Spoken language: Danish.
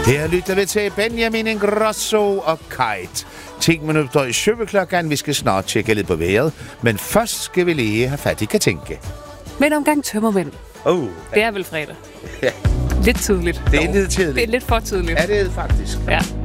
Her lytter vi til Benjamin Ingrosso og Kite. 10 minutter i 7 klokken. Vi skal snart tjekke lidt på vejret, men først skal vi lige have fat i Katinka. Med en omgang tømmermænd. Det er vel fredag. Ja. Lidt tidligt. Det er lidt tidligt. Det er lidt for tidligt. Ja, det er det faktisk. Ja.